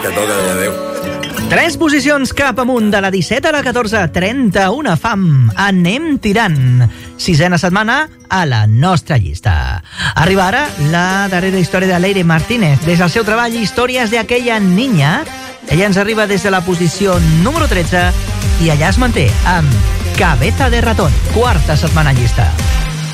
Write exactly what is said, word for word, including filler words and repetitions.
que toca de Déu. Tres posicions cap amunt, de la disset a la catorze, trenta-una fam. Anem tirant. Sisena setmana a la nostra llista. Arriba ara la darrera història de Leire Martínez. Des del seu treball Històries de aquella niña, ella ens arriba des de la posició número tretze i allà es manté amb Cabeza de ratón, quarta setmana llista.